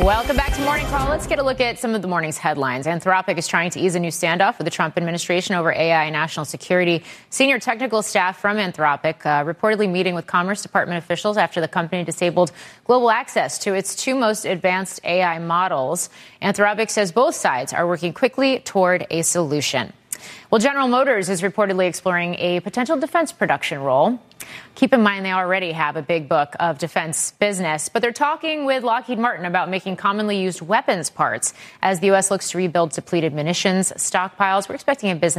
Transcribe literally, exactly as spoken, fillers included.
Welcome back to Morning Call. Let's get a look at some of the morning's headlines. Anthropic is trying to ease a new standoff with the Trump administration over A I and national security. Senior technical staff from Anthropic uh, reportedly meeting with Commerce Department officials after the company disabled global access to its two most advanced A I models. Anthropic says both sides are working quickly toward a solution. Well, General Motors is reportedly exploring a potential defense production role. Keep in mind they already have a big book of defense business, but they're talking with Lockheed Martin about making commonly used weapons parts as the U S looks to rebuild depleted munitions stockpiles. We're expecting a business